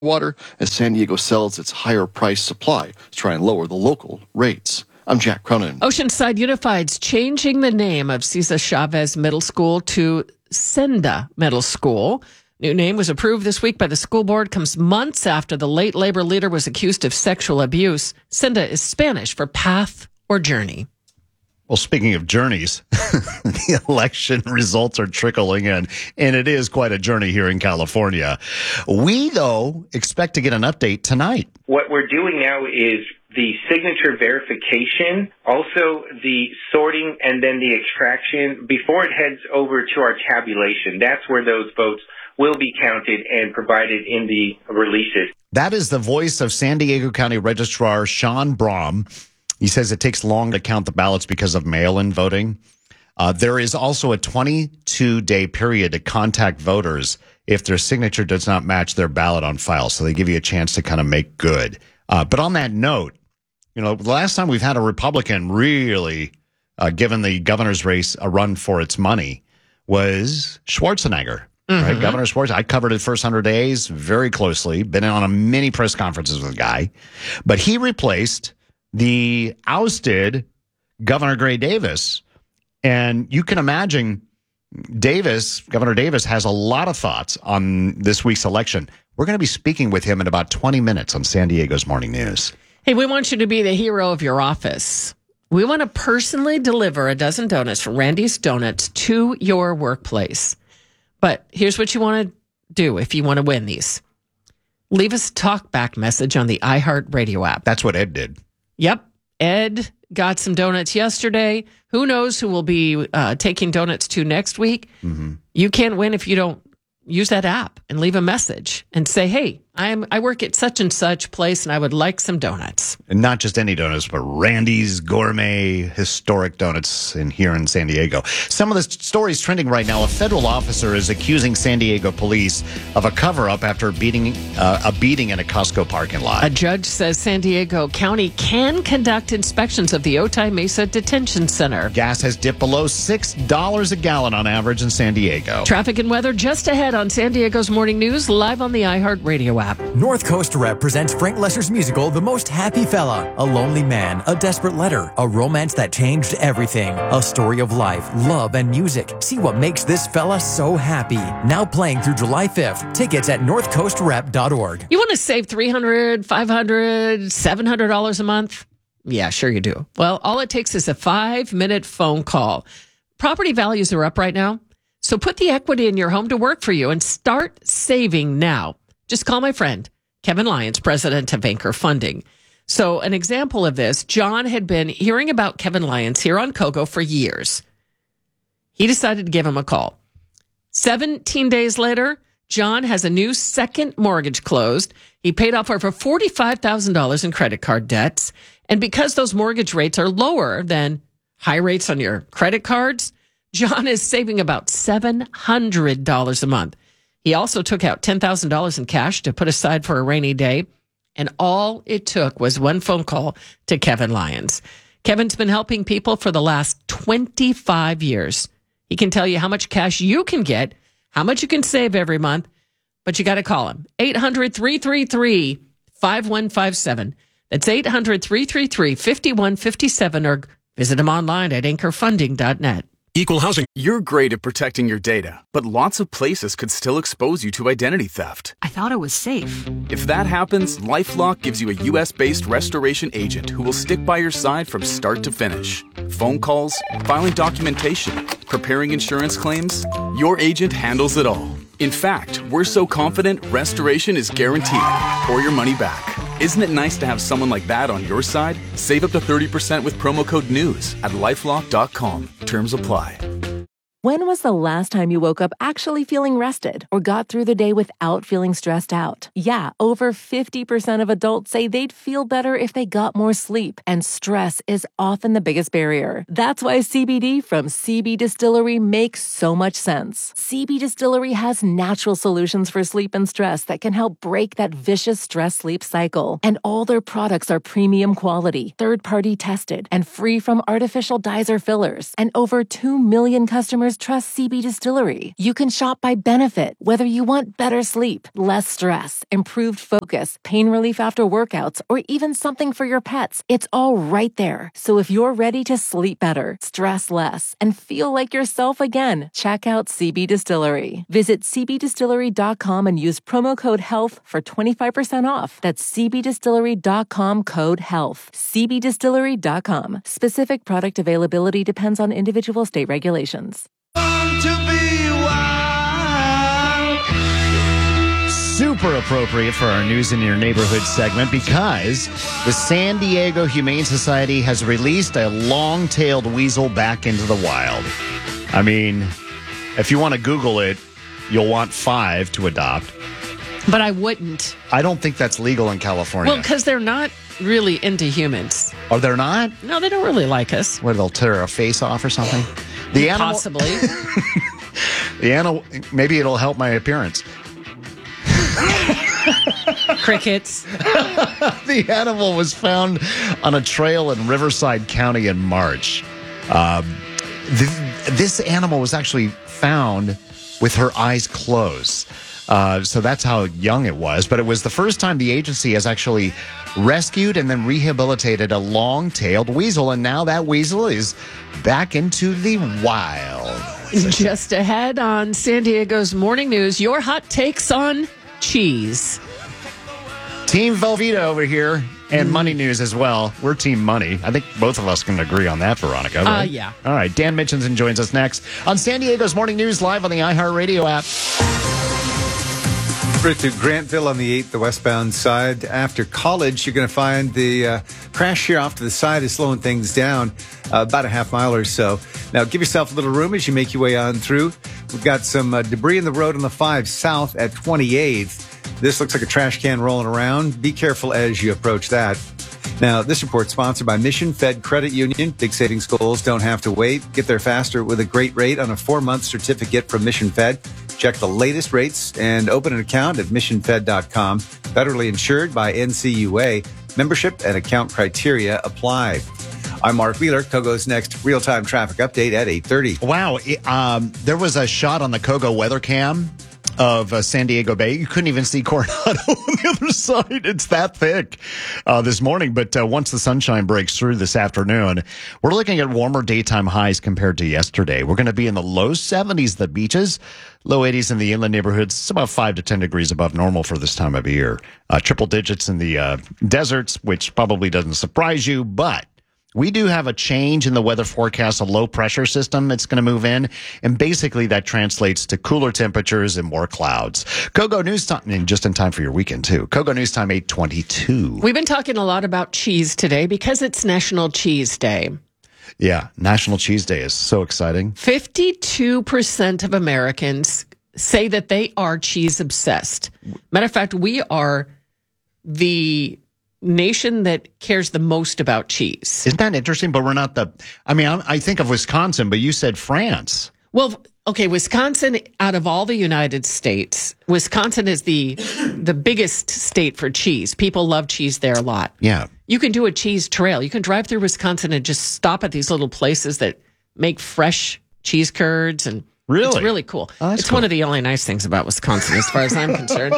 water as San Diego sells its higher price supply to try and lower the local rates. I'm Jack Cronin. Oceanside Unified's changing the name of Cesar Chavez Middle School to Senda Middle School. New name was approved this week by the school board, comes months after the late labor leader was accused of sexual abuse. Senda is Spanish for path or journey. Well, speaking of journeys, the election results are trickling in, and it is quite a journey here in California. We, though, expect to get an update tonight. What we're doing now is the signature verification, also the sorting, and then the extraction before it heads over to our tabulation. That's where those votes will be counted and provided in the releases. That is the voice of San Diego County Registrar Sean Brom. He says it takes long to count the ballots because of mail-in voting. There is also a 22-day period to contact voters if their signature does not match their ballot on file. So they give you a chance to kind of make good. But on that note, you know, the last time we've had a Republican really given the governor's race a run for its money was Schwarzenegger. Right, Governor Schwarzenegger. I covered it first 100 days very closely. Been on a many press conferences with the guy. But he replaced the ousted Governor Gray Davis. And you can imagine Governor Davis has a lot of thoughts on this week's election. We're going to be speaking with him in about 20 minutes on San Diego's Morning News. Hey, we want you to be the hero of your office. We want to personally deliver a dozen donuts from Randy's Donuts to your workplace. But here's what you want to do if you want to win these. Leave us a talkback message on the iHeartRadio app. That's what Ed did. Yep. Ed got some donuts yesterday. Who knows who will be taking donuts to next week? Mm-hmm. You can't win if you don't use that app and leave a message and say, hey, I work at such and such place and I would like some donuts. And not just any donuts, but Randy's Gourmet Historic Donuts here in San Diego. Some of the stories trending right now, a federal officer is accusing San Diego police of a cover-up after a beating in a Costco parking lot. A judge says San Diego County can conduct inspections of the Otay Mesa Detention Center. Gas has dipped below $6 a gallon on average in San Diego. Traffic and weather just ahead on San Diego's Morning News, live on the iHeartRadio app. North Coast Rep presents Frank Lesser's musical, The Most Happy Fella. A lonely man, a desperate letter, a romance that changed everything. A story of life, love, and music. See what makes this fella so happy. Now playing through July 5th. Tickets at northcoastrep.org. You want to save $300, $500, $700 a month? Yeah, sure you do. Well, all it takes is a 5-minute phone call. Property values are up right now, so put the equity in your home to work for you and start saving now. Just call my friend, Kevin Lyons, president of Anchor Funding. So an example of this, John had been hearing about Kevin Lyons here on Kogo for years. He decided to give him a call. 17 days later, John has a new second mortgage closed. He paid off over $45,000 in credit card debts. And because those mortgage rates are lower than high rates on your credit cards, John is saving about $700 a month. He also took out $10,000 in cash to put aside for a rainy day. And all it took was one phone call to Kevin Lyons. Kevin's been helping people for the last 25 years. He can tell you how much cash you can get, how much you can save every month, but you got to call him. 800-333-5157. That's 800-333-5157, or visit him online at anchorfunding.net. Equal housing. You're great at protecting your data, but lots of places could still expose you to identity theft. I thought it was safe. If that happens, LifeLock gives you a U.S.-based restoration agent who will stick by your side from start to finish. Phone calls, filing documentation, preparing insurance claims, your agent handles it all. In fact, we're so confident restoration is guaranteed or your money back. Isn't it nice to have someone like that on your side? Save up to 30% with promo code NEWS at LifeLock.com. Terms apply. When was the last time you woke up actually feeling rested or got through the day without feeling stressed out? Yeah, over 50% of adults say they'd feel better if they got more sleep, and stress is often the biggest barrier. That's why CBD from CB Distillery makes so much sense. CB Distillery has natural solutions for sleep and stress that can help break that vicious stress-sleep cycle. And all their products are premium quality, third-party tested, and free from artificial dyes or fillers. And over 2 million customers customers trust CB Distillery. You can shop by benefit, whether you want better sleep, less stress, improved focus, pain relief after workouts, or even something for your pets. It's all right there. So if you're ready to sleep better, stress less, and feel like yourself again, check out CB Distillery. Visit cbdistillery.com and use promo code HEALTH for 25% off. That's cbdistillery.com code HEALTH. cbdistillery.com. Specific product availability depends on individual state regulations. Super appropriate for our News in Your Neighborhood segment because the San Diego Humane Society has released a long-tailed weasel back into the wild. I mean, if you want to Google it, you'll want 5 to adopt. But I wouldn't. I don't think that's legal in California. Well, because they're not really into humans. Oh, they're not? No, they don't really like us. What, they'll tear a face off or something? The animal, Possibly. the animal, maybe it'll help my appearance. Crickets. The animal was found on a trail in Riverside County in March. This animal was actually found with her eyes closed. So that's how young it was. But it was the first time the agency has actually rescued and then rehabilitated a long-tailed weasel. And now that weasel is back into the wild. Just ahead on San Diego's Morning News, your hot takes on cheese. Team Velveeta over here. And Money News as well. We're Team Money. I think both of us can agree on that, Veronica. Right? Yeah. All right. Dan Mitchinson joins us next on San Diego's Morning News live on the iHeartRadio app. To Grantville on the 8th, the westbound side. After college, you're going to find the crash here off to the side is slowing things down about a half mile or so. Now, give yourself a little room as you make your way on through. We've got some debris in the road on the 5 south at 28th. This looks like a trash can rolling around. Be careful as you approach that. Now, this report sponsored by Mission Fed Credit Union. Big savings goals don't have to wait. Get there faster with a great rate on a 4-month certificate from Mission Fed. Check the latest rates and open an account at missionfed.com. Federally insured by NCUA. Membership and account criteria apply. I'm Mark Wheeler. Kogo's next real-time traffic update at 8:30. Wow. There was a shot on the Kogo weather cam of San Diego Bay. You couldn't even see Coronado on the other side. It's that thick this morning. But once the sunshine breaks through this afternoon, we're looking at warmer daytime highs compared to yesterday. We're going to be in the low 70s, the beaches, low 80s in the inland neighborhoods. It's about 5 to 10 degrees above normal for this time of year. Triple digits in the deserts, which probably doesn't surprise you, but we do have a change in the weather forecast, a low pressure system that's going to move in. And basically that translates to cooler temperatures and more clouds. Kogo News Time, and just in time for your weekend too. Kogo News Time 8:22. We've been talking a lot about cheese today because it's National Cheese Day. Yeah, National Cheese Day is so exciting. 52% of Americans say that they are cheese obsessed. Matter of fact, we are the nation that cares the most about cheese. Isn't that interesting? But we're not I think of Wisconsin, but you said France. Well, okay, Wisconsin, out of all the United States, Wisconsin is the biggest state for cheese. People love cheese there a lot. Yeah. You can do a cheese trail. You can drive through Wisconsin and just stop at these little places that make fresh cheese curds, and really? It's really cool. Oh, it's cool. One of the only nice things about Wisconsin, as far as I'm concerned.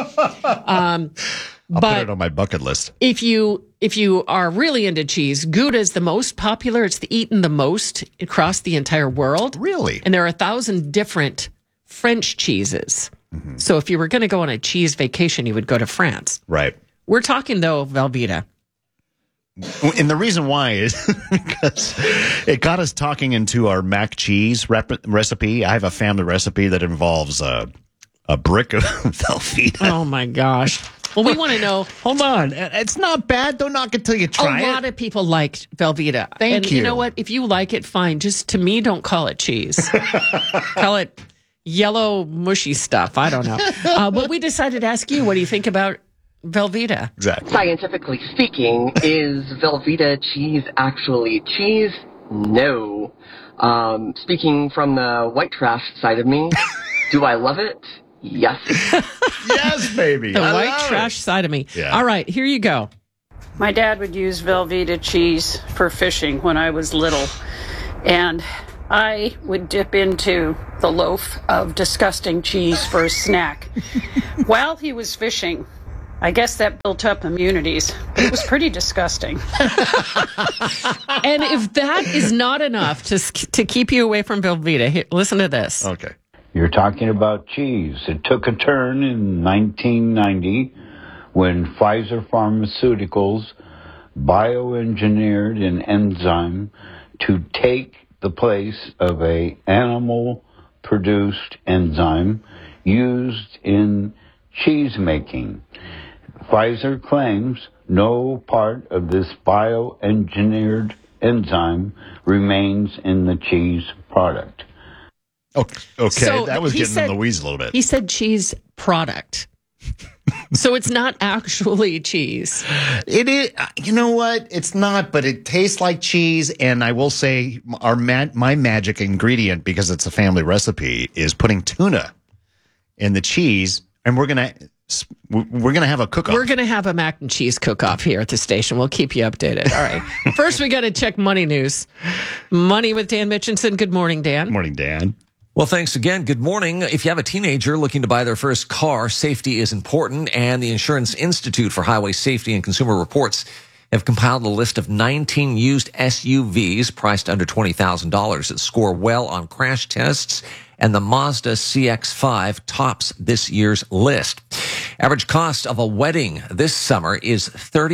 I'll put it on my bucket list. If you are really into cheese, Gouda is the most popular. It's eaten the most across the entire world. Really? And there are 1,000 different French cheeses. Mm-hmm. So if you were going to go on a cheese vacation, you would go to France. Right. We're talking, though, Velveeta. And the reason why is because it got us talking into our mac cheese recipe. I have a family recipe that involves a brick of Velveeta. Oh, my gosh. Well, we want to know. Hold on. It's not bad. Don't knock it till you try it. A lot of people liked Velveeta. Thank you. You know what? If you like it, fine. Just to me, don't call it cheese. Call it yellow, mushy stuff. I don't know. But we decided to ask you, what do you think about Velveeta? Exactly. Scientifically speaking, is Velveeta cheese actually cheese? No. Speaking from the white trash side of me, do I love it? Yes. Yes, baby. The white trash side of me. Yeah. All right, here you go. My dad would use Velveeta cheese for fishing when I was little. And I would dip into the loaf of disgusting cheese for a snack. While he was fishing, I guess that built up immunities. It was pretty disgusting. And if that is not enough to keep you away from Velveeta, here, listen to this. Okay. You're talking about cheese. It took a turn in 1990 when Pfizer Pharmaceuticals bioengineered an enzyme to take the place of a animal-produced enzyme used in cheese making. Pfizer claims no part of this bioengineered enzyme remains in the cheese product. Okay, So that was he getting said- in the weeds a little bit. He said cheese product. So it's not actually cheese. It is. You know what? It's not, but it tastes like cheese. And I will say, my magic ingredient, because it's a family recipe, is putting tuna in the cheese, and we're gonna have a cook-off. We're going to have a mac and cheese cook-off here at the station. We'll keep you updated. All right. First, we got to check money news. Money with Dan Mitchinson. Good morning, Dan. Morning, Dan. Well, thanks again. Good morning. If you have a teenager looking to buy their first car, safety is important, and the Insurance Institute for Highway Safety and Consumer Reports have compiled a list of 19 used SUVs priced under $20,000 that score well on crash tests, and the Mazda CX-5 tops this year's list. Average cost of a wedding this summer is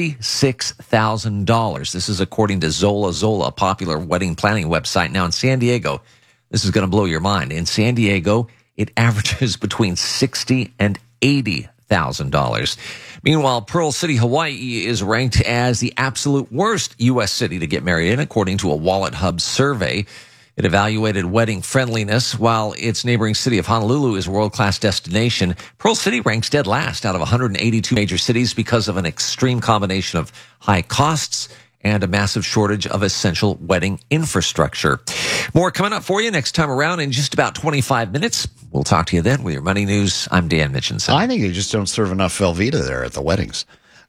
$36,000. This is according to Zola, a popular wedding planning website. Now in San Diego, this is going to blow your mind. In San Diego, it averages between $60,000 and $80,000. Meanwhile, Pearl City, Hawaii is ranked as the absolute worst U.S. city to get married in, according to a Wallet Hub survey. It evaluated wedding friendliness. While its neighboring city of Honolulu is a world-class destination, Pearl City ranks dead last out of 182 major cities because of an extreme combination of high costs and a massive shortage of essential wedding infrastructure. More coming up for you next time around in just about 25 minutes. We'll talk to you then with your money news. I'm Dan Mitchinson. I think they just don't serve enough Velveeta there at the weddings.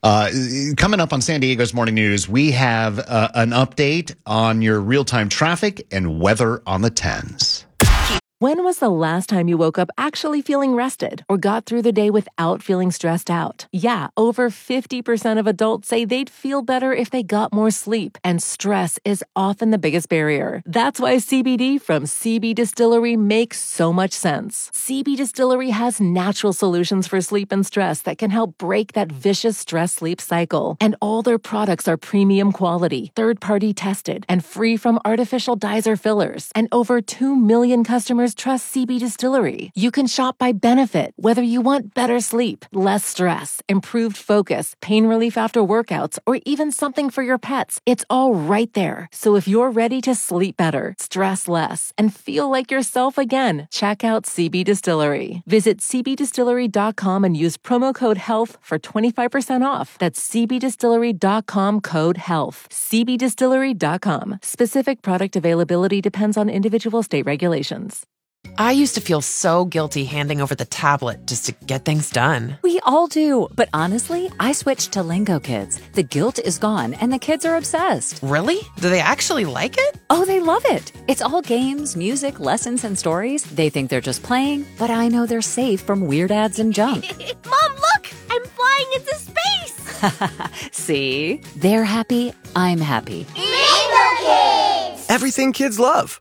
Coming up on San Diego's Morning News, we have an update on your real-time traffic and weather on the 10s. When was the last time you woke up actually feeling rested or got through the day without feeling stressed out? Yeah, over 50% of adults say they'd feel better if they got more sleep, and stress is often the biggest barrier. That's why CBD from CB Distillery makes so much sense. CB Distillery has natural solutions for sleep and stress that can help break that vicious stress-sleep cycle. And all their products are premium quality, third-party tested, and free from artificial dyes or fillers. And over 2 million customers trust CB Distillery. You can shop by benefit, whether you want better sleep, less stress, improved focus, pain relief after workouts, or even something for your pets. It's all right there. So if you're ready to sleep better, stress less, and feel like yourself again, check out CB Distillery. Visit cbdistillery.com and use promo code HEALTH for 25% off. That's cbdistillery.com code HEALTH. cbdistillery.com. Specific product availability depends on individual state regulations. I used to feel so guilty handing over the tablet just to get things done. We all do, but honestly, I switched to Lingo Kids. The guilt is gone, and the kids are obsessed. Really? Do they actually like it? Oh, they love it. It's all games, music, lessons, and stories. They think they're just playing, but I know they're safe from weird ads and junk. Mom, look! I'm flying into space! See? They're happy, I'm happy. Lingo Kids! Everything kids love.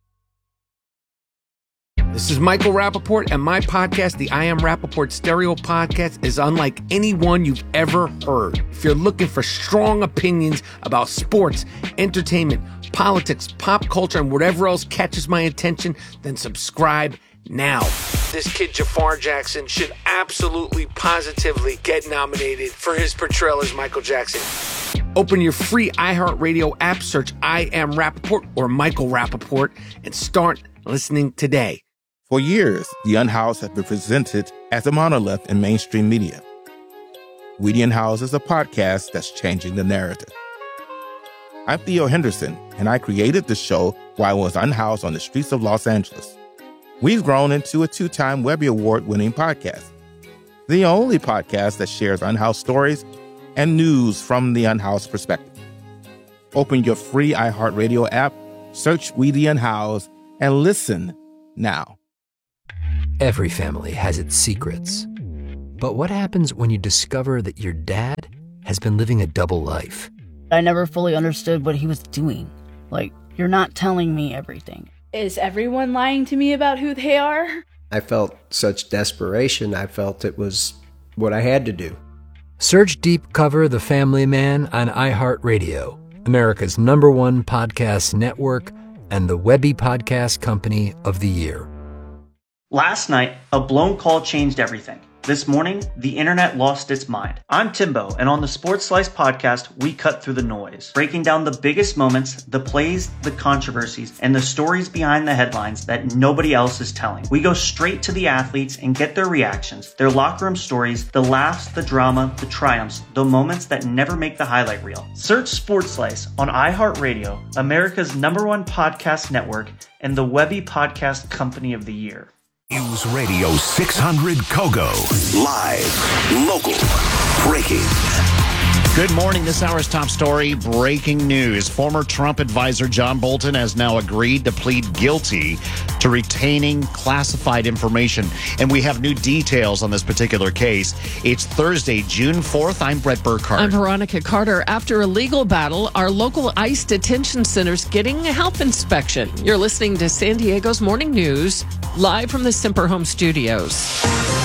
This is Michael Rappaport, and my podcast, the I Am Rappaport Stereo Podcast, is unlike anyone you've ever heard. If you're looking for strong opinions about sports, entertainment, politics, pop culture, and whatever else catches my attention, then subscribe now. This kid, Jafar Jackson, should absolutely, positively get nominated for his portrayal as Michael Jackson. Open your free iHeartRadio app, search I Am Rappaport or Michael Rappaport, and start listening today. For years, The Unhoused has been presented as a monolith in mainstream media. We the Unhoused is a podcast that's changing the narrative. I'm Theo Henderson, and I created the show while I was unhoused on the streets of Los Angeles. We've grown into a 2-time Webby Award-winning podcast, the only podcast that shares unhoused stories and news from the unhoused perspective. Open your free iHeartRadio app Search Weedy and Howes and listen now. Every family has its secrets. But what happens when you discover that your dad has been living a double life? I never fully understood what he was doing. Like, you're not telling me everything. Is everyone lying to me about who they are? I felt such desperation. I felt it was what I had to do. Search Deep Cover The Family Man on iHeartRadio, America's #1 podcast network and the Webby Podcast Company of the Year. Last night, a blown call changed everything. This morning, the internet lost its mind. I'm Timbo, and on the Sports Slice podcast, we cut through the noise, breaking down the biggest moments, the plays, the controversies, and the stories behind the headlines that nobody else is telling. We go straight to the athletes and get their reactions, their locker room stories, the laughs, the drama, the triumphs, the moments that never make the highlight reel. Search Sports Slice on iHeartRadio, America's #1 podcast network, and the Webby Podcast Company of the Year. News Radio 600 Kogo. Live, local, breaking. Good morning. This hour's top story, breaking news. Former Trump advisor John Bolton has now agreed to plead guilty to retaining classified information. And we have new details on this particular case. It's Thursday, June 4th. I'm Brett Burkhardt. I'm Veronica Carter. After a legal battle, our local ICE detention center's getting a health inspection. You're listening to San Diego's Morning News, live from the Semper Home Studios.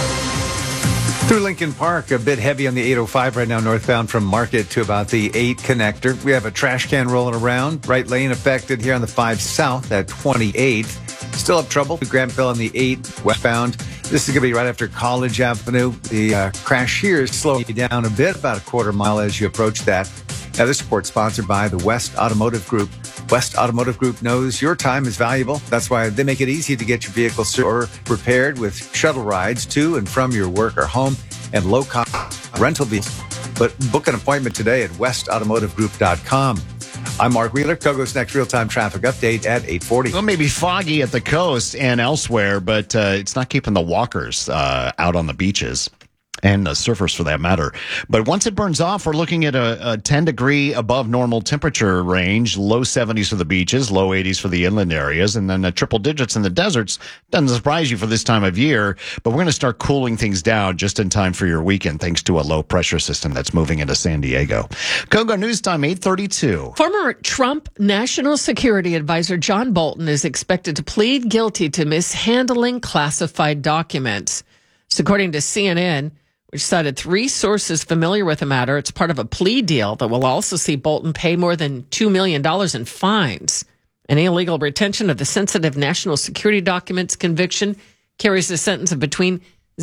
Through Lincoln Park, a bit heavy on the 805 right now, northbound from Market to about the 8 connector. We have a trash can rolling around. Right lane affected here on the 5 south at 28. Still have trouble. Granville on the 8 westbound. This is going to be right after College Avenue. The crash here is slowing you down a bit, about a quarter mile as you approach that. Now, this report sponsored by the West Automotive Group. West Automotive Group knows your time is valuable. That's why they make it easy to get your vehicle repaired with shuttle rides to and from your work or home and low-cost rental vehicles. But book an appointment today at westautomotivegroup.com. I'm Mark Wheeler. Kogo's next real-time traffic update at 8:40. Well, maybe foggy at the coast and elsewhere, but it's not keeping the walkers out on the beaches. And the surfers, for that matter. But once it burns off, we're looking at a 10-degree above normal temperature range, low 70s for the beaches, low 80s for the inland areas, and then the triple digits in the deserts. Doesn't surprise you for this time of year, but we're going to start cooling things down just in time for your weekend, thanks to a low-pressure system that's moving into San Diego. Kogo News Time, 8:32. Former Trump National Security Advisor John Bolton is expected to plead guilty to mishandling classified documents. So according to CNN, which cited 3 sources familiar with the matter, it's part of a plea deal that will also see Bolton pay more than $2 million in fines. An illegal retention of the sensitive national security documents conviction carries a sentence of between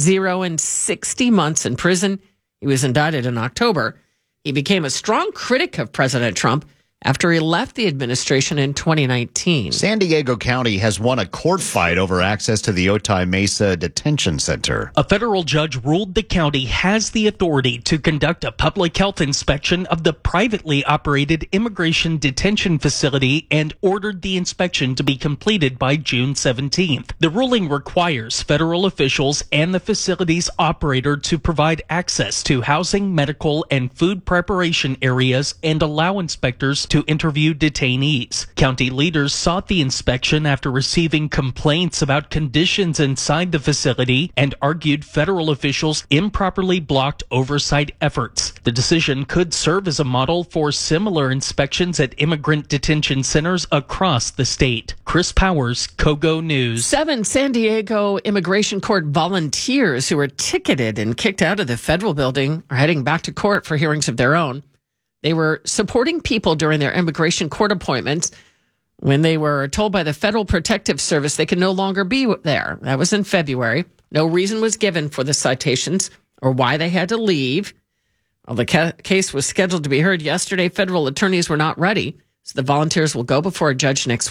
0 and 60 months in prison. He was indicted in October. He became a strong critic of President Trump after he left the administration in 2019. San Diego County has won a court fight over access to the Otay Mesa Detention Center. A federal judge ruled the county has the authority to conduct a public health inspection of the privately operated immigration detention facility and ordered the inspection to be completed by June 17th. The ruling requires federal officials and the facility's operator to provide access to housing, medical, and food preparation areas and allow inspectors to interview detainees. County leaders sought the inspection after receiving complaints about conditions inside the facility and argued federal officials improperly blocked oversight efforts. The decision could serve as a model for similar inspections at immigrant detention centers across the state. Chris Powers, Kogo News. 7 San Diego Immigration Court volunteers who were ticketed and kicked out of the federal building are heading back to court for hearings of their own. They were supporting people during their immigration court appointments when they were told by the Federal Protective Service they could no longer be there. That was in February. No reason was given for the citations or why they had to leave. Well, the case was scheduled to be heard yesterday. Federal attorneys were not ready, so the volunteers will go before a judge next week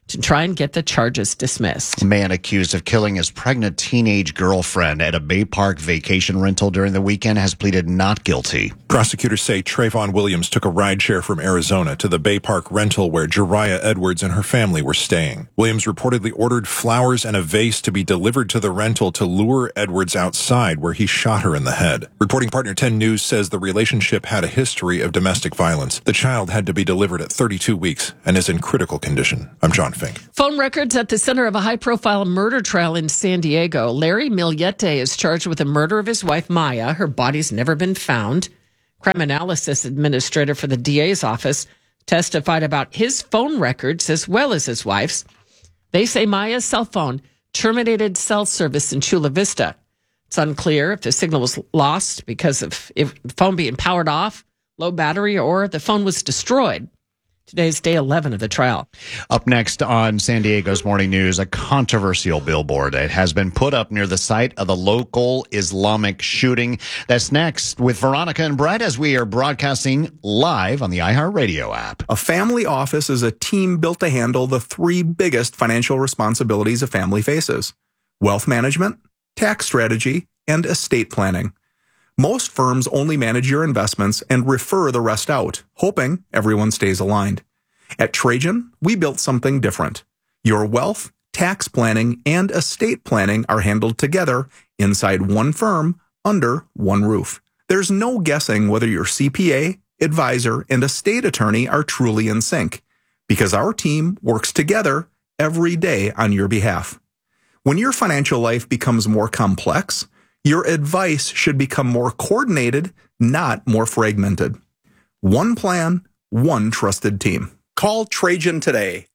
to try and get the charges dismissed. A man accused of killing his pregnant teenage girlfriend at a Bay Park vacation rental during the weekend has pleaded not guilty. Prosecutors say Trayvon Williams took a rideshare from Arizona to the Bay Park rental where Jeriah Edwards and her family were staying. Williams reportedly ordered flowers and a vase to be delivered to the rental to lure Edwards outside, where he shot her in the head. Reporting partner 10 News says the relationship had a history of domestic violence. The child had to be delivered at 32 weeks and is in critical condition. I'm John Fink. Phone records at the center of a high-profile murder trial in San Diego. Larry Miliete is charged with the murder of his wife, Maya. Her body's never been found. Crime analysis administrator for the DA's office testified about his phone records as well as his wife's. They say Maya's cell phone terminated cell service in Chula Vista. It's unclear if the signal was lost because of the phone being powered off, low battery, or the phone was destroyed. Today's day 11 of the trial. Up next on San Diego's Morning News, a controversial billboard. It has been put up near the site of the local Islamic shooting. That's next with Veronica and Brett as we are broadcasting live on the iHeartRadio app. A family office is a team built to handle the three biggest financial responsibilities a family faces: wealth management, tax strategy, and estate planning. Most firms only manage your investments and refer the rest out, hoping everyone stays aligned. At Trajan, we built something different. Your wealth, tax planning, and estate planning are handled together inside one firm under one roof. There's no guessing whether your CPA, advisor, and estate attorney are truly in sync, because our team works together every day on your behalf. When your financial life becomes more complex, your advice should become more coordinated, not more fragmented. One plan, one trusted team. Call Trajan today,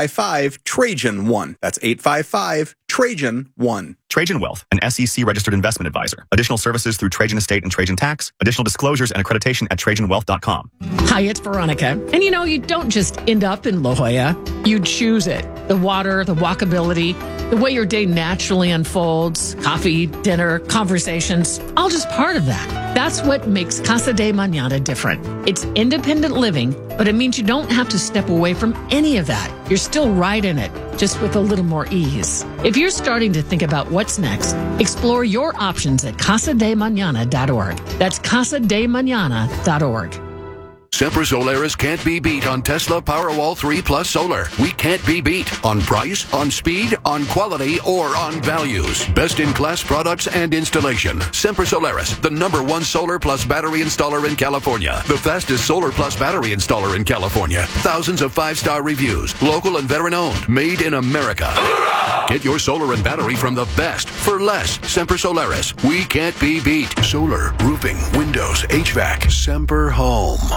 855-TRAJAN-1. That's 855-TRAJAN-1. Trajan Wealth, an SEC-registered investment advisor. Additional services through Trajan Estate and Trajan Tax. Additional disclosures and accreditation at TrajanWealth.com. Hi, it's Veronica. And you don't just end up in La Jolla. You choose it. The water, the walkability, the way your day naturally unfolds, coffee, dinner, conversations, all just part of that. That's what makes Casa de Mañana different. It's independent living, but it means you don't have to step away from any of that. You're still right in it, just with a little more ease. If you're starting to think about what's next, explore your options at casademañana.org. That's casademañana.org. Semper Solaris can't be beat on Tesla Powerwall 3 Plus Solar. We can't be beat on price, on speed, on quality, or on values. Best-in-class products and installation. Semper Solaris, the #1 solar plus battery installer in California. The fastest solar plus battery installer in California. Thousands of 5-star reviews. Local and veteran-owned. Made in America. Get your solar and battery from the best for less. Semper Solaris. We can't be beat. Solar, roofing, windows, HVAC. Semper Home.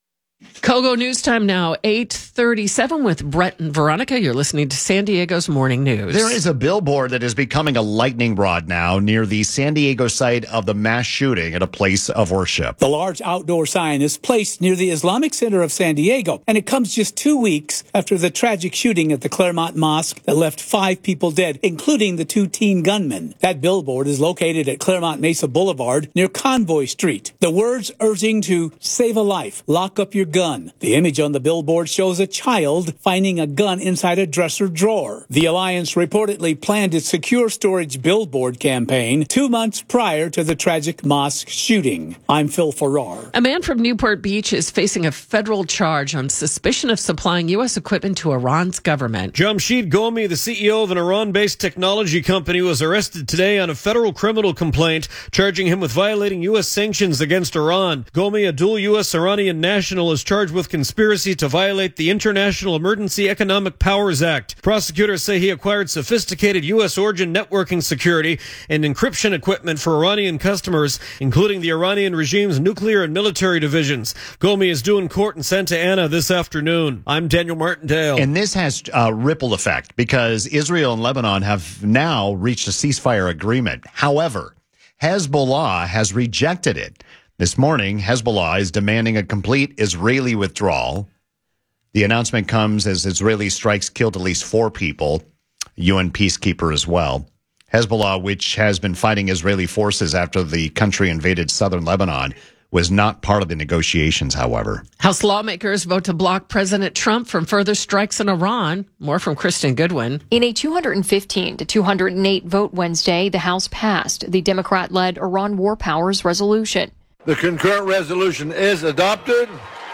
Kogo News Time now, 8:37 with Brett and Veronica. You're listening to San Diego's Morning News. There is a billboard that is becoming a lightning rod now near the San Diego site of the mass shooting at a place of worship. The large outdoor sign is placed near the Islamic Center of San Diego, and it comes just 2 weeks after the tragic shooting at the Claremont Mosque that left 5 people dead, including the 2 teen gunmen. That billboard is located at Claremont Mesa Boulevard near Convoy Street. The words urging to save a life, lock up your gun. The image on the billboard shows a child finding a gun inside a dresser drawer. The Alliance reportedly planned its secure storage billboard campaign 2 months prior to the tragic mosque shooting. I'm Phil Farrar. A man from Newport Beach is facing a federal charge on suspicion of supplying U.S. equipment to Iran's government. Jamshid Ghomi, the CEO of an Iran-based technology company, was arrested today on a federal criminal complaint charging him with violating U.S. sanctions against Iran. Ghomi, a dual U.S.-Iranian national, is charged with conspiracy to violate the International Emergency Economic Powers Act. Prosecutors say he acquired sophisticated U.S. origin networking security and encryption equipment for Iranian customers, including the Iranian regime's nuclear and military divisions. Ghomi is due in court in Santa Ana this afternoon. I'm Daniel Martindale. And this has a ripple effect because Israel and Lebanon have now reached a ceasefire agreement. However, Hezbollah has rejected it. This morning, Hezbollah is demanding a complete Israeli withdrawal. The announcement comes as Israeli strikes killed at least 4 people, UN peacekeeper as well. Hezbollah, which has been fighting Israeli forces after the country invaded southern Lebanon, was not part of the negotiations, however. House lawmakers vote to block President Trump from further strikes in Iran. More from Kristen Goodwin. In a 215 to 208 vote Wednesday, the House passed the Democrat-led Iran War Powers Resolution. The concurrent resolution is adopted.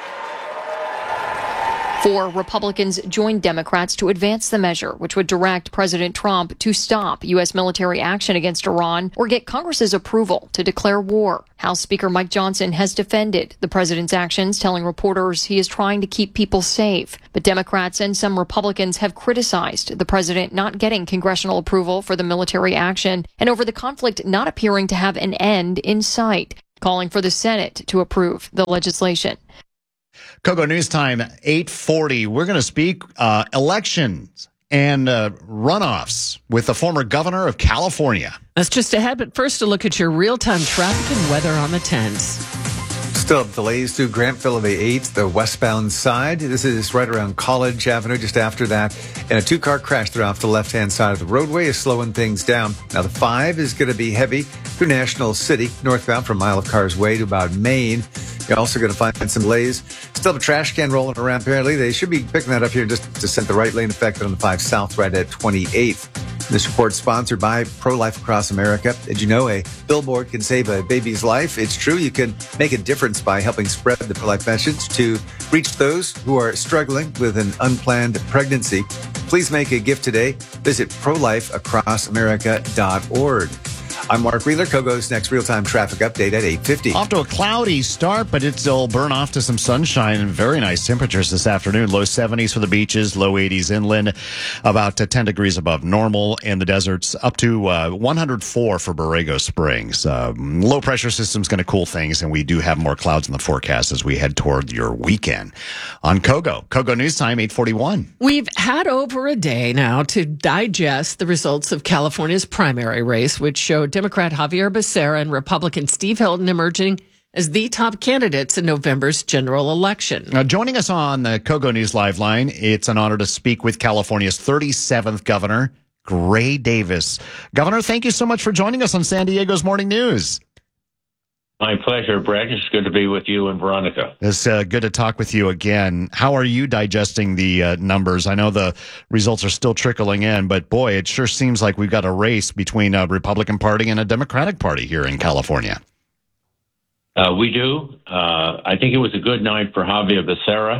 4 Republicans joined Democrats to advance the measure, which would direct President Trump to stop U.S. military action against Iran or get Congress's approval to declare war. House Speaker Mike Johnson has defended the president's actions, telling reporters he is trying to keep people safe. But Democrats and some Republicans have criticized the president not getting congressional approval for the military action and over the conflict not appearing to have an end in sight, calling for the Senate to approve the legislation. Kogo News Time, 8:40. We're going to speak elections and runoffs with the former governor of California. That's just ahead, but first a look at your real-time traffic and weather on the 10s. Still delays through Grantville of the 8th, the westbound side. This is right around College Avenue, just after that. And a 2-car crash there off the left-hand side of the roadway is slowing things down. Now, the 5 is going to be heavy through National City, northbound from Mile of Cars Way to about Maine. You're also going to find some delays. Still have a trash can rolling around, apparently. They should be picking that up here just to send the right lane affected on the 5 South right at 28th. This report is sponsored by Pro-Life Across America. Did you know a billboard can save a baby's life? It's true. You can make a difference by helping spread the pro-life message to reach those who are struggling with an unplanned pregnancy. Please make a gift today. Visit prolifeacrossamerica.org. I'm Mark Wheeler. Kogo's next real-time traffic update at 8:50. Off to a cloudy start, but it'll burn off to some sunshine and very nice temperatures this afternoon. Low 70s for the beaches, low 80s inland, about 10 degrees above normal in the deserts, up to 104 for Borrego Springs. Low pressure system's going to cool things, and we do have more clouds in the forecast as we head toward your weekend. On Kogo News Time, 8:41. We've had over a day now to digest the results of California's primary race, which showed Democrat Javier Becerra and Republican Steve Hilton emerging as the top candidates in November's general election. Now, joining us on the Kogo News Live line, it's an honor to speak with California's 37th governor, Gray Davis. Governor, thank you so much for joining us on San Diego's Morning News. My pleasure, Brett. It's good to be with you and Veronica. It's good to talk with you again. How are you digesting the numbers? I know the results are still trickling in, but boy, it sure seems like we've got a race between a Republican Party and a Democratic Party here in California. We do. I think it was a good night for Javier Becerra.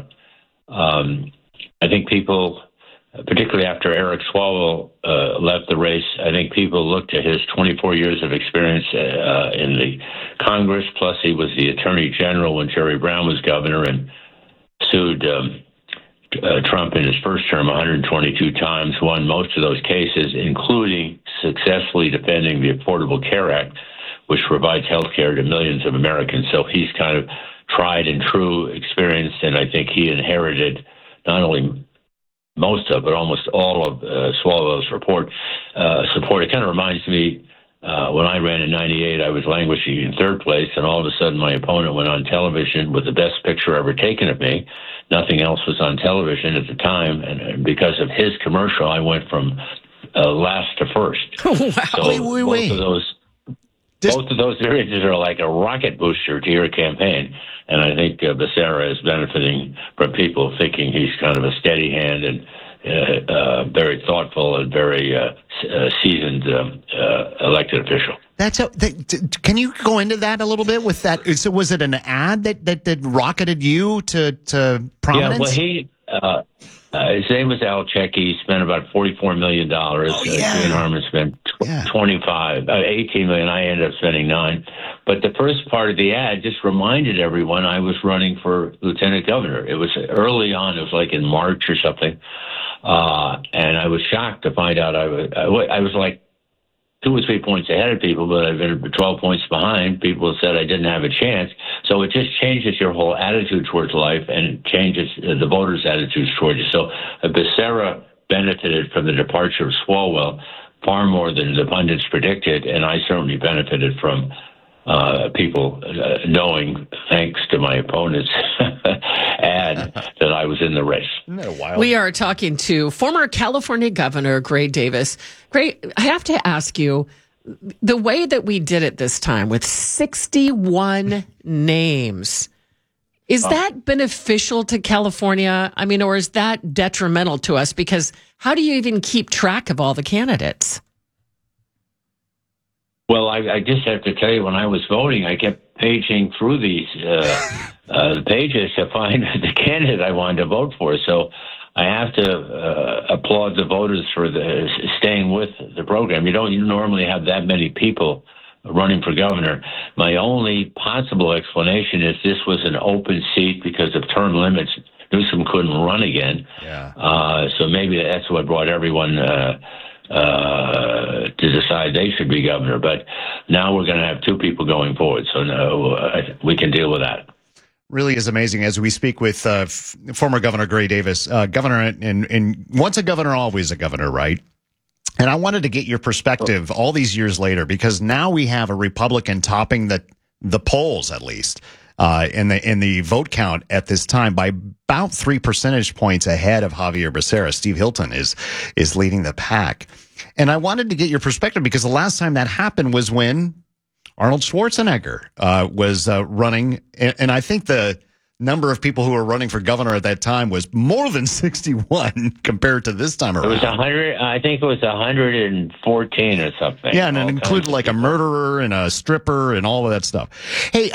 I think people, particularly after Eric Swalwell left the race, I think people looked at his 24 years of experience in the Congress, plus he was the Attorney General when Jerry Brown was governor and sued Trump in his first term 122 times, won most of those cases, including successfully defending the Affordable Care Act, which provides health care to millions of Americans. So he's kind of tried and true experienced, and I think he inherited not only most of, but almost all of Swalwell's support. It kind of reminds me when I ran in 98, I was languishing in third place, and all of a sudden my opponent went on television with the best picture ever taken of me. Nothing else was on television at the time, and because of his commercial, I went from last to first. Wow. So both of those variances are like a rocket booster to your campaign. And I think Becerra is benefiting from people thinking he's kind of a steady hand and very thoughtful and very seasoned elected official. Can you go into that a little bit with that? So was it an ad that rocketed you to prominence? Yeah, well, his name was Al Checky. He spent about $44 million. Gene Harmon spent 18 million. I ended up spending $9 million. But the first part of the ad just reminded everyone I was running for lieutenant governor. It was early on. It was like in March or something. And I was shocked to find out I was like 2 or 3 points ahead of people, but I've been 12 points behind. People said I didn't have a chance. So it just changes your whole attitude towards life, and it changes the voters' attitudes towards you. So Becerra benefited from the departure of Swalwell far more than the pundits predicted, and I certainly benefited from people knowing, thanks to my opponent's ad, that I was in the race. Isn't that wild? We are talking to former California Governor Gray Davis. Gray, I have to ask you, the way that we did it this time with 61 names, is that beneficial to California? I mean, or is that detrimental to us? Because how do you even keep track of all the candidates? Well, I just have to tell you, when I was voting, I kept paging through these pages to find the candidate I wanted to vote for. So I have to applaud the voters for staying with the program. You normally have that many people running for governor. My only possible explanation is this was an open seat because of term limits. Newsom couldn't run again. Yeah. So maybe that's what brought everyone to decide they should be governor. But now we're going to have two people going forward. So no, we can deal with that. Really is amazing as we speak with former Governor Gray Davis. Governor, and once a governor, always a governor, right? And I wanted to get your perspective all these years later, because now we have a Republican topping the polls, at least, in the vote count at this time by about 3 percentage points ahead of Javier Becerra. Steve Hilton is leading the pack. And I wanted to get your perspective because the last time that happened was when Arnold Schwarzenegger was running, and I think the number of people who were running for governor at that time was more than 61 compared to this time around. It was 100. I think it was 114 or something. Yeah, and it included like a murderer and a stripper and all of that stuff. Hey,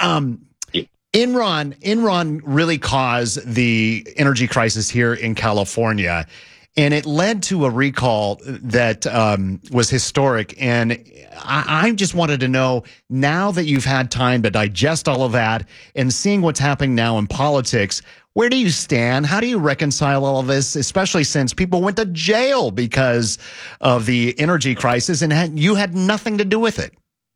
Enron really caused the energy crisis here in California. And it led to a recall that was historic. And I just wanted to know, now that you've had time to digest all of that and seeing what's happening now in politics, where do you stand? How do you reconcile all of this, especially since people went to jail because of the energy crisis and you had nothing to do with it?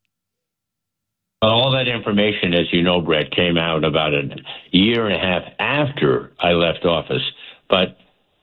All that information, as you know, Brett, came out about a year and a half after I left office. But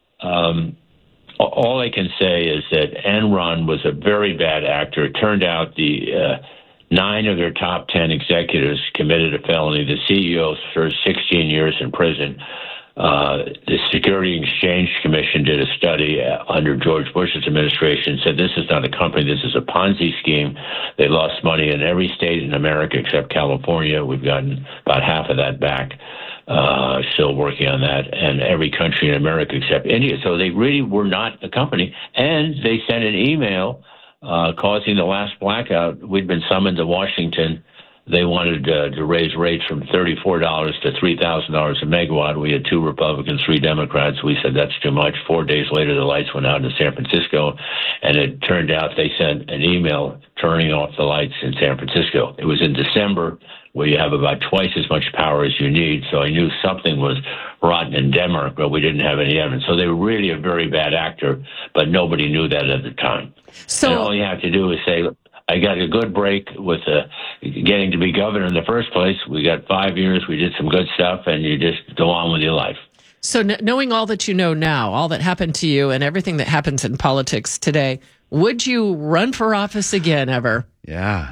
all I can say is that Enron was a very bad actor. It turned out the 9 of their top 10 executives committed a felony. The CEO served 16 years in prison. The Security and Exchange Commission did a study under George Bush's administration, said this is not a company, this is a Ponzi scheme. They lost money in every state in America except California. We've gotten about half of that back. Still working on that, and every country in America except India. So they really were not a company. And they sent an email causing the last blackout. We'd been summoned to Washington. They wanted to raise rates from $34 to $3,000 a megawatt. We had 2 Republicans, 3 Democrats. We said that's too much. 4 days later, the lights went out in San Francisco, and it turned out they sent an email turning off the lights in San Francisco. It was in December, where you have about twice as much power as you need. So I knew something was rotten in Denmark, but we didn't have any evidence. So they were really a very bad actor, but nobody knew that at the time. So and all you have to do is say, I got a good break with getting to be governor in the first place. We got 5 years. We did some good stuff, and you just go on with your life. So knowing all that you know now, all that happened to you and everything that happens in politics today, would you run for office again ever? Yeah.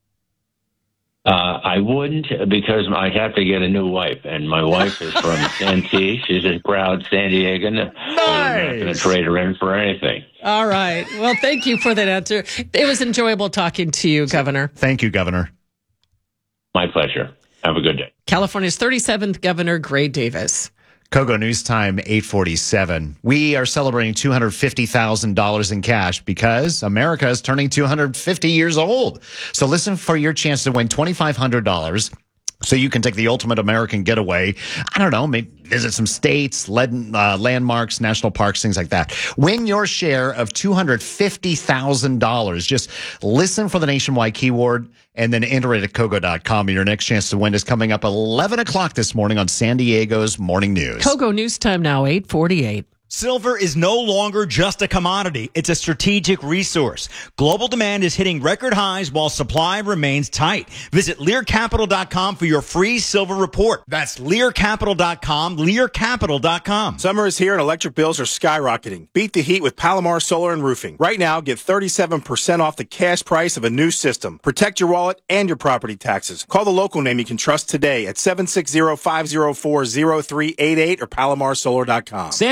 I wouldn't, because I'd have to get a new wife, and my wife is from Santee. She's a proud San Diegan. Nice. I'm not going to trade her in for anything. All right. Well, thank you for that answer. It was enjoyable talking to you, Governor. Thank you, Governor. My pleasure. Have a good day. California's 37th Governor, Gray Davis. Kogo News Time, 8:47. We are celebrating $250,000 in cash because America is turning 250 years old. So listen for your chance to win $2,500 so you can take the ultimate American getaway. I don't know, maybe visit some states, landmarks, national parks, things like that. Win your share of $250,000. Just listen for the nationwide keyword and then enter it at Kogo.com. Your next chance to win is coming up 11 o'clock this morning on San Diego's Morning News. Kogo News Time now, 8:48. Silver is no longer just a commodity. It's a strategic resource. Global demand is hitting record highs while supply remains tight. Visit LearCapital.com for your free silver report. That's LearCapital.com, LearCapital.com. Summer is here and electric bills are skyrocketing. Beat the heat with Palomar Solar and Roofing. Right now, get 37% off the cash price of a new system. Protect your wallet and your property taxes. Call the local name you can trust today at 760-504-0388 or PalomarSolar.com. San Diego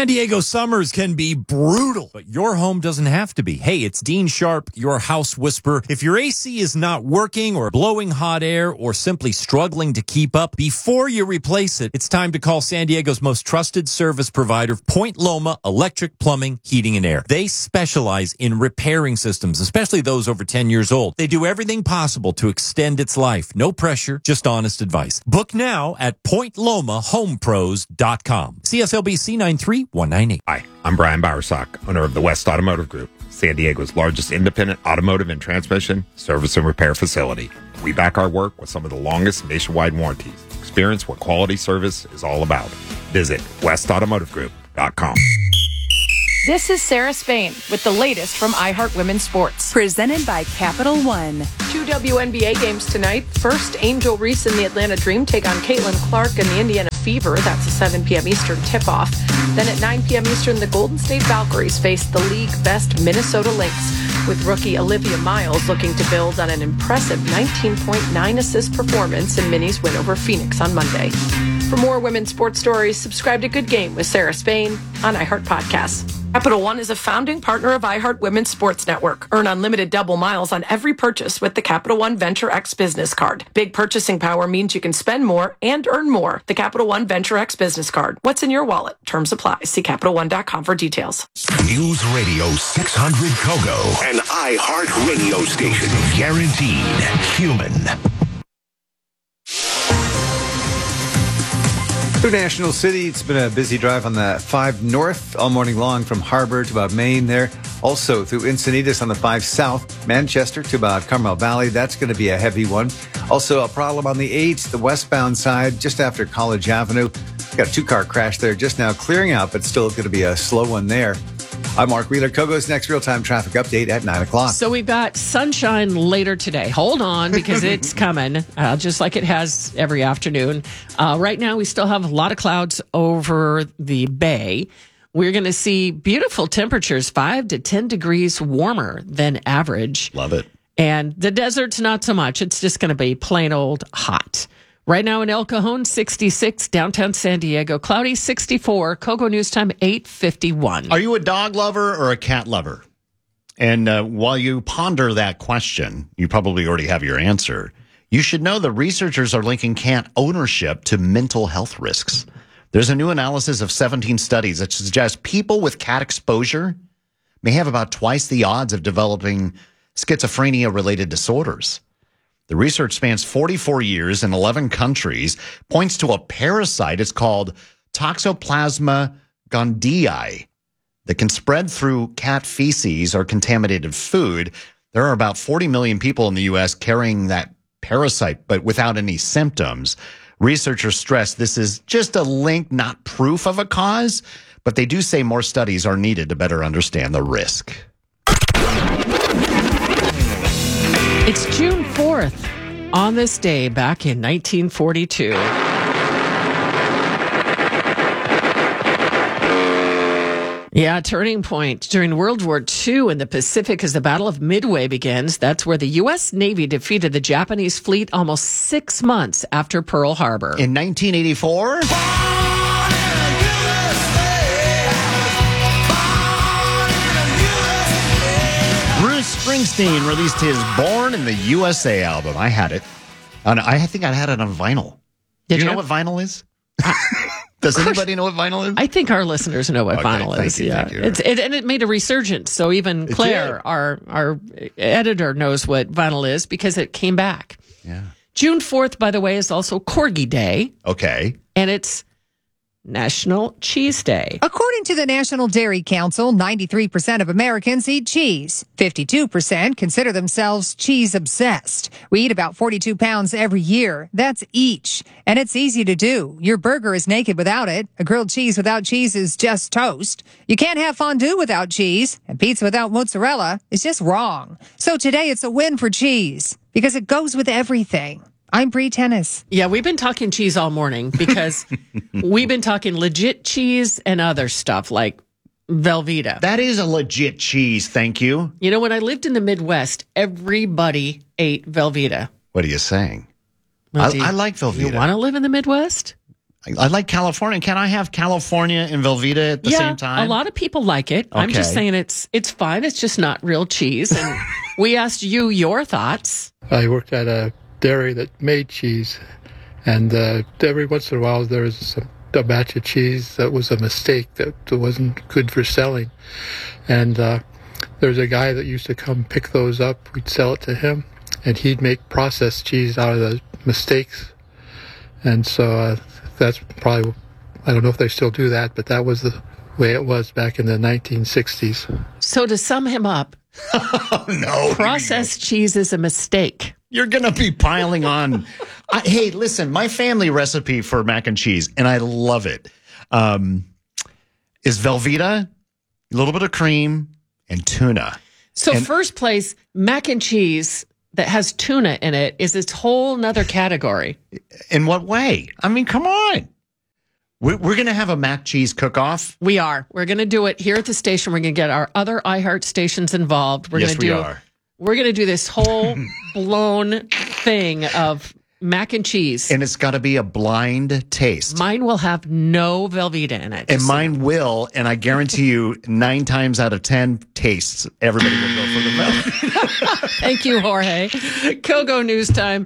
summers can be brutal, but your home doesn't have to be. Hey, it's Dean Sharp, your house whisperer. If your AC is not working or blowing hot air or simply struggling to keep up, before you replace it, it's time to call San Diego's most trusted service provider, Point Loma Electric, Plumbing, Heating, and Air. They specialize in repairing systems, especially those over 10 years old. They do everything possible to extend its life. No pressure, just honest advice. Book now at PointLomaHomePros.com. CSLB C93198. Hi, I'm Brian Bowersock, owner of the West Automotive Group, San Diego's largest independent automotive and transmission service and repair facility. We back our work with some of the longest nationwide warranties. Experience what quality service is all about. Visit westautomotivegroup.com. This is Sarah Spain with the latest from iHeart Women's Sports. Presented by Capital One. 2 WNBA games tonight. First, Angel Reese and the Atlanta Dream take on Caitlin Clark and the Indiana Fever. That's a 7 p.m. Eastern tip-off. Then at 9 p.m. Eastern, the Golden State Valkyries face the league best Minnesota Lynx, with rookie Olivia Miles looking to build on an impressive 19.9 assist performance in Minnie's win over Phoenix on Monday. For more women's sports stories, subscribe to Good Game with Sarah Spain on iHeart Podcasts. Capital One is a founding partner of iHeart Women's Sports Network. Earn unlimited double miles on every purchase with the Capital One Venture X Business Card. Big purchasing power means you can spend more and earn more. The Capital One Venture X Business Card. What's in your wallet? Terms apply. See CapitalOne.com for details. News Radio 600 Kogo, an iHeart radio station. Guaranteed human. Through National City, it's been a busy drive on the 5 North all morning long from Harbor to about Maine there. Also through Encinitas on the 5 South, Manchester to about Carmel Valley. That's going to be a heavy one. Also a problem on the 8, the westbound side, just after College Avenue. Got a 2-car crash there just now clearing out, but still going to be a slow one there. I'm Mark Wheeler. Kogo's next real-time traffic update at 9 o'clock. So we've got sunshine later today. Hold on, because it's coming, just like it has every afternoon. Right now, we still have a lot of clouds over the bay. We're going to see beautiful temperatures, 5 to 10 degrees warmer than average. Love it. And the desert's not so much. It's just going to be plain old hot. Right now in El Cajon, 66, downtown San Diego, cloudy, 64, Kogo News Time, 8:51. Are you a dog lover or a cat lover? And while you ponder that question, you probably already have your answer. You should know the researchers are linking cat ownership to mental health risks. There's a new analysis of 17 studies that suggests people with cat exposure may have about twice the odds of developing schizophrenia-related disorders. The research spans 44 years in 11 countries, points to a parasite. It's called Toxoplasma gondii that can spread through cat feces or contaminated food. There are about 40 million people in the U.S. carrying that parasite, but without any symptoms. Researchers stress this is just a link, not proof of a cause, but they do say more studies are needed to better understand the risk. It's June 4th. On this day, back in 1942. Yeah, turning point during World War II in the Pacific as the Battle of Midway begins. That's where the U.S. Navy defeated the Japanese fleet almost 6 months after Pearl Harbor. In 1984? Bruce Springsteen released his Born in the USA album. I had it. I think I had it on vinyl. Did you know what vinyl is? Does anybody know what vinyl is? I think our listeners know what vinyl is. Thank you. And it made a resurgence. So even Claire, our editor, knows what vinyl is because it came back. Yeah. June 4th, by the way, is also Corgi Day. Okay. And it's National Cheese Day. According to the National Dairy Council, 93% of Americans eat cheese. 52% consider themselves cheese obsessed. We eat about 42 pounds every year. That's each. And it's easy to do. Your burger is naked without it. A grilled cheese without cheese is just toast. You can't have fondue without cheese. And pizza without mozzarella is just wrong. So today it's a win for cheese because it goes with everything. I'm Bree Tennis. Yeah, we've been talking cheese all morning because we've been talking legit cheese and other stuff like Velveeta. That is a legit cheese, thank you. You know, when I lived in the Midwest, everybody ate Velveeta. What are you saying? I like Velveeta. You want to live in the Midwest? I like California. Can I have California and Velveeta at the same time? A lot of people like it. I'm just Okay. saying it's fine. It's just not real cheese. And we asked you your thoughts. I worked at a dairy that made cheese, and every once in a while there was a batch of cheese that was a mistake, that wasn't good for selling. And there's a guy that used to come pick those up. We'd sell it to him, and he'd make processed cheese out of the mistakes. And so that's probably, I don't know if they still do that, but that was the way it was back in the 1960s. So to sum him up, processed cheese is a mistake. You're going to be piling on. Hey, listen, my family recipe for mac and cheese, and I love it, is Velveeta, a little bit of cream, and tuna. So first place, mac and cheese that has tuna in it is its whole nother category. In what way? I mean, come on. We're going to have a mac cheese cook-off. We are. We're going to do it here at the station. We're going to get our other iHeart stations involved. We're Yes, going to we are. We're going to do this whole blown thing of mac and cheese. And it's got to be a blind taste. Mine will have no Velveeta in it. And mine will, and I guarantee you 9 times out of 10 tastes, everybody will go for the Velveeta. Thank you, Jorge. Kogo News Time,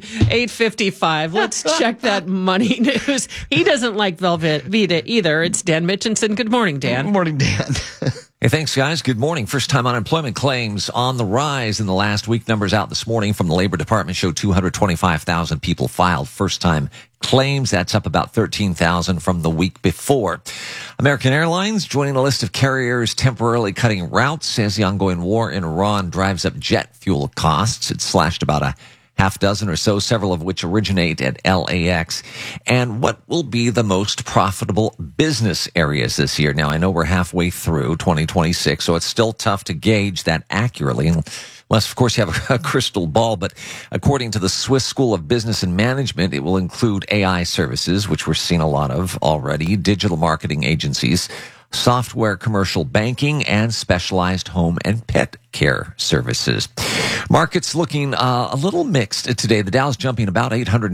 8:55. Let's check that money news. He doesn't like Velveeta either. It's Dan Mitchinson. Good morning, Dan. Good morning, Dan. Hey, thanks, guys. Good morning. First-time unemployment claims on the rise in the last week. Numbers out this morning from the Labor Department show 225,000 people filed first-time claims. That's up about 13,000 from the week before. American Airlines joining a list of carriers temporarily cutting routes as the ongoing war in Iran drives up jet fuel costs. It's slashed about a half dozen or so, several of which originate at LAX. And what will be the most profitable business areas this year? Now, I know we're halfway through 2026, so it's still tough to gauge that accurately, unless, of course, you have a crystal ball. But according to the Swiss School of Business and Management, it will include AI services, which we're seeing a lot of already, digital marketing agencies, software, commercial banking, and specialized home and pet care services. Markets looking a little mixed today. The Dow's jumping about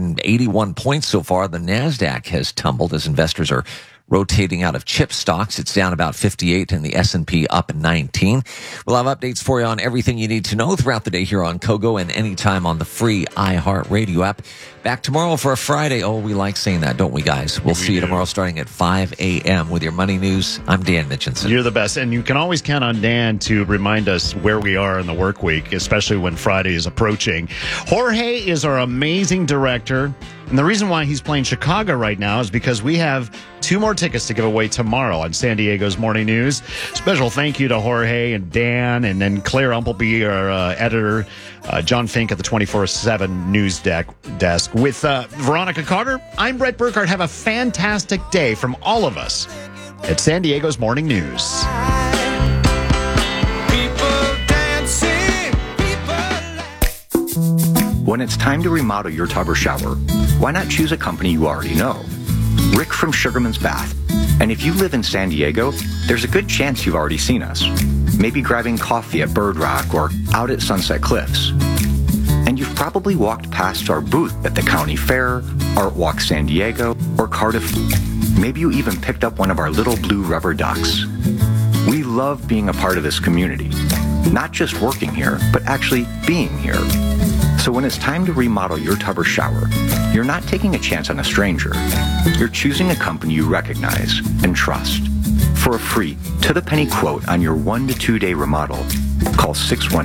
881 points so far. The NASDAQ has tumbled as investors are rotating out of chip stocks. It's down about 58 and the S&P up 19. We'll have updates for you on everything you need to know throughout the day here on Kogo and anytime on the free iHeartRadio app. Back tomorrow for a Friday. Oh, we like saying that, don't we, guys? We'll see you tomorrow starting at 5 a.m. with your money news. I'm Dan Mitchinson. You're the best. And you can always count on Dan to remind us where we are in the work week, especially when Friday is approaching. Jorge is our amazing director. And the reason why he's playing Chicago right now is because we have 2 more tickets to give away tomorrow on San Diego's Morning News. Special thank you to Jorge and Dan, and then Claire Umpleby, our editor, John Fink at the 24/7 news desk. With Veronica Carter, I'm Brett Burkhardt. Have a fantastic day from all of us at San Diego's Morning News. When it's time to remodel your tub or shower, why not choose a company you already know? Rick from Sugarman's Bath. And if you live in San Diego, there's a good chance you've already seen us. Maybe grabbing coffee at Bird Rock or out at Sunset Cliffs. And you've probably walked past our booth at the County Fair, Art Walk San Diego, or Cardiff. Maybe you even picked up one of our little blue rubber ducks. We love being a part of this community. Not just working here, but actually being here. So when it's time to remodel your tub or shower, you're not taking a chance on a stranger. You're choosing a company you recognize and trust. For a free, to-the-penny quote on your 1 to 2 day remodel, call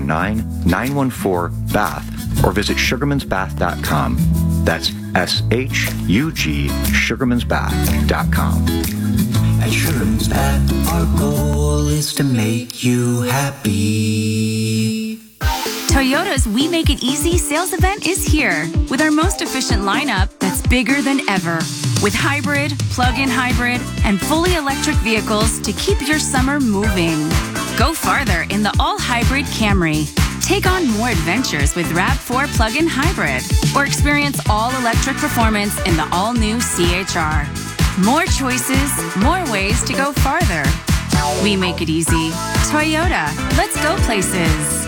619-914-BATH or visit sugarmansbath.com. That's S-H-U-G, sugarmansbath.com. At Sugarman's Bath, our goal is to make you happy. Toyota's We Make It Easy sales event is here with our most efficient lineup that's bigger than ever. With hybrid, plug-in hybrid, and fully electric vehicles to keep your summer moving. Go farther in the all-hybrid Camry. Take on more adventures with RAV4 plug-in hybrid. Or experience all-electric performance in the all-new CHR. More choices, more ways to go farther. We make it easy. Toyota, let's go places.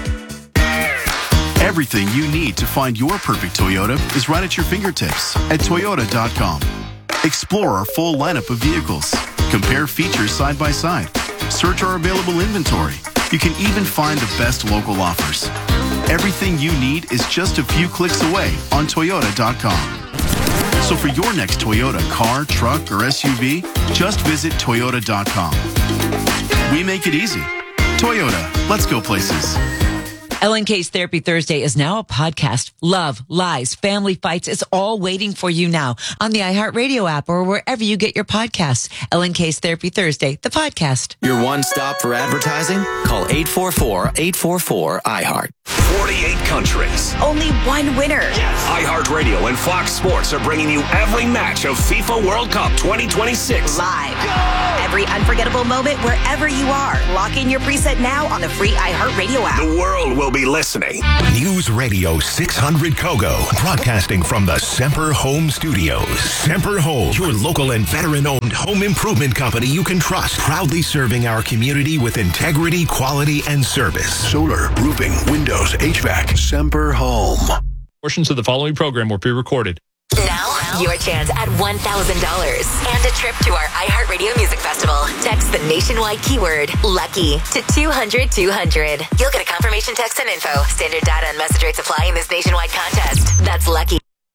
Everything you need to find your perfect Toyota is right at your fingertips at Toyota.com. Explore our full lineup of vehicles. Compare features side by side. Search our available inventory. You can even find the best local offers. Everything you need is just a few clicks away on Toyota.com. So for your next Toyota car, truck, or SUV, just visit Toyota.com. We make it easy. Toyota, let's go places. LNK's Therapy Thursday is now a podcast. Love, lies, family fights, it's all waiting for you now on the iHeartRadio app or wherever you get your podcasts. LNK's Therapy Thursday, the podcast. Your one stop for advertising? Call 844-844-iHeart. 48 countries. Only one winner. iHeartRadio and Fox Sports are bringing you every match of FIFA World Cup 2026. Live. Every unforgettable moment wherever you are. Lock in your preset now on the free iHeartRadio app. The world will be listening. News Radio 600 Kogo, broadcasting from the Semper Home Studios. Semper Home, your local and veteran-owned home improvement company you can trust. Proudly serving our community with integrity, quality, and service. Solar, roofing, windows, HVAC. Semper Home. Portions of the following program were pre-recorded. Now, your chance at $1,000 and a trip to our iHeartRadio Music Festival. Text the nationwide keyword LUCKY to 200-200. You'll get a confirmation text and info. Standard data and message rates apply in this nationwide contest. That's LUCKY.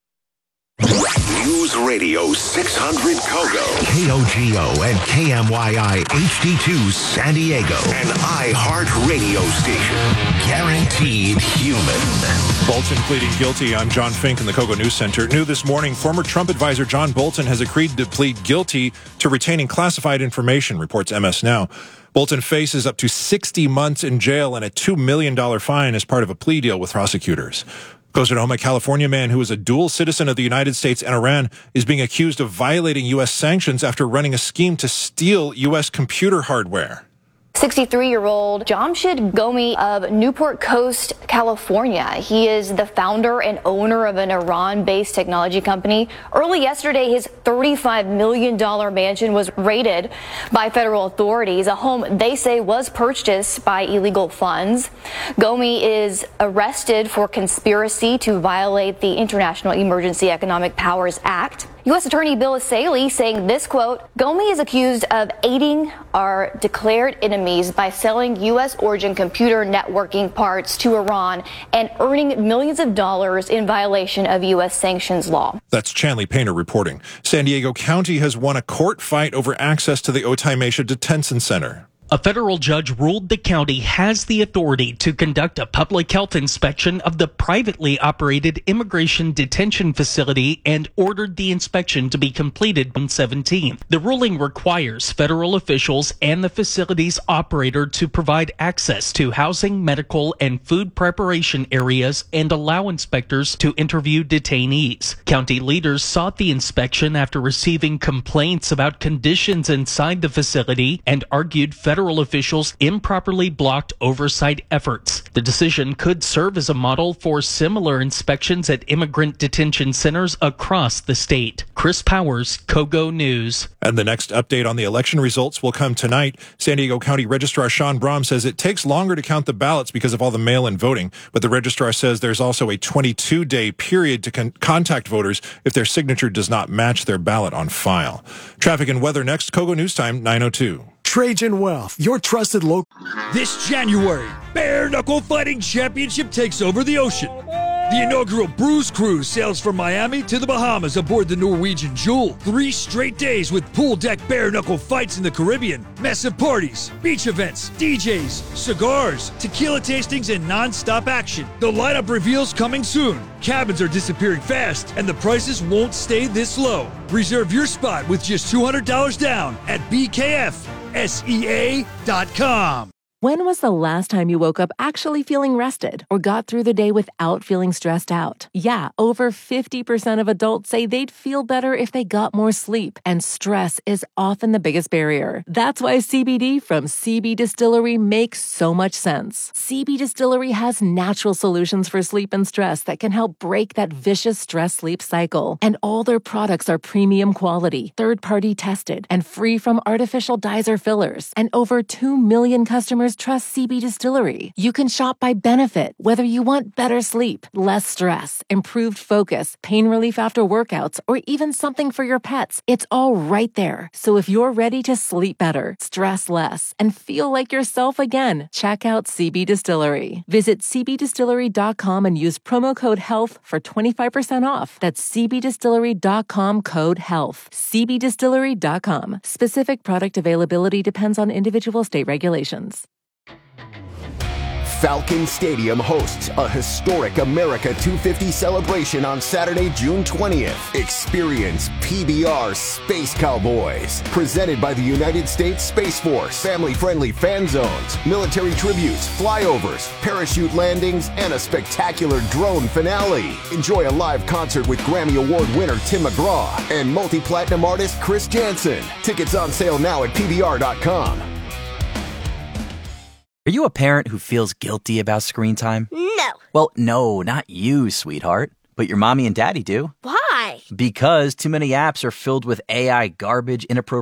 News Radio 600 Kogo, KOGO and KMYI HD2 San Diego, an iHeart radio station. Guaranteed human. Bolton pleading guilty. I'm John Fink in the Kogo News Center. New this morning, former Trump advisor John Bolton has agreed to plead guilty to retaining classified information, reports MS Now. Bolton faces up to 60 months in jail and a $2 million fine as part of a plea deal with prosecutors. Oklahoma, California man who is a dual citizen of the United States and Iran is being accused of violating U.S. sanctions after running a scheme to steal U.S. computer hardware. 63-year-old Jamshid Gomi of Newport Coast, California. He is the founder and owner of an Iran-based technology company. Early yesterday, his $35 million mansion was raided by federal authorities, a home they say was purchased by illegal funds. Gomi is arrested for conspiracy to violate the International Emergency Economic Powers Act. U.S. Attorney Bill Asaley saying this, quote, Gomi is accused of aiding our declared enemies by selling U.S. origin computer networking parts to Iran and earning millions of dollars in violation of U.S. sanctions law. That's Chanley Painter reporting. San Diego County has won a court fight over access to the Otay Mesa Detention Center. A federal judge ruled the county has the authority to conduct a public health inspection of the privately operated immigration detention facility and ordered the inspection to be completed on 17th. The ruling requires federal officials and the facility's operator to provide access to housing, medical, and food preparation areas and allow inspectors to interview detainees. County leaders sought the inspection after receiving complaints about conditions inside the facility and argued federal officials improperly blocked oversight efforts. The decision could serve as a model for similar inspections at immigrant detention centers across the state. Chris Powers, Kogo News. And the next update on the election results will come tonight. San Diego County Registrar Sean Brom says it takes longer to count the ballots because of all the mail-in voting, but the registrar says there's also a 22-day period to contact voters if their signature does not match their ballot on file. Traffic and weather next. Kogo News Time, 9:02. Trajan Wealth, your trusted local. This January, Bare Knuckle Fighting Championship takes over the ocean. The inaugural Bruise Cruise sails from Miami to the Bahamas aboard the Norwegian Jewel. 3 straight days with pool deck bare knuckle fights in the Caribbean, massive parties, beach events, DJs, cigars, tequila tastings, and non-stop action. The lineup reveals coming soon. Cabins are disappearing fast, and the prices won't stay this low. Reserve your spot with just $200 down at BKFSEA.com. When was the last time you woke up actually feeling rested or got through the day without feeling stressed out? Yeah, over 50% of adults say they'd feel better if they got more sleep, and stress is often the biggest barrier. That's why CBD from CB Distillery makes so much sense. CB Distillery has natural solutions for sleep and stress that can help break that vicious stress-sleep cycle. And all their products are premium quality, third-party tested, and free from artificial dyes or fillers. And over 2 million customers customers trust CB Distillery. You can shop by benefit, whether you want better sleep, less stress, improved focus, pain relief after workouts, or even something for your pets. It's all right there. So if you're ready to sleep better, stress less, and feel like yourself again, check out CB Distillery. Visit cbdistillery.com and use promo code HEALTH for 25% off. That's cbdistillery.com, code HEALTH. cbdistillery.com. Specific product availability depends on individual state regulations. Falcon Stadium hosts a historic America 250 celebration on Saturday, June 20th. Experience PBR Space Cowboys, presented by the United States Space Force. Family-friendly fan zones, military tributes, flyovers, parachute landings, and a spectacular drone finale. Enjoy a live concert with Grammy Award winner Tim McGraw and multi-platinum artist Chris Jansen. Tickets on sale now at PBR.com. Are you a parent who feels guilty about screen time? No. Well, no, not you, sweetheart. But your mommy and daddy do. Why? Because too many apps are filled with AI garbage, inappropriate